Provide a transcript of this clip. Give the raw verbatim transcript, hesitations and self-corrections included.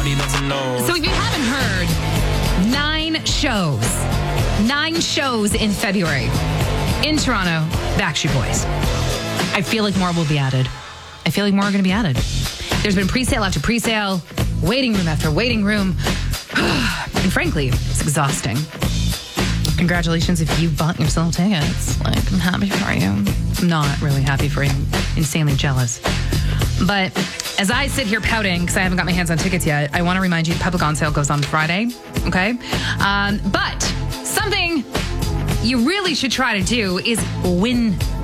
So if you haven't heard, nine shows, nine shows in February in Toronto, Backstreet Boys. I feel like more will be added. I feel like more are going to be added. There's been pre-sale after pre-sale, waiting room after waiting room. And frankly, it's exhausting. Congratulations if you bought yourself tickets. Like, I'm happy for you. I'm not really happy for you. I'm insanely jealous. But as I sit here pouting because I haven't got my hands on tickets yet, I want to remind you public on sale goes on Friday. Okay? Um, but something you really should try to do is win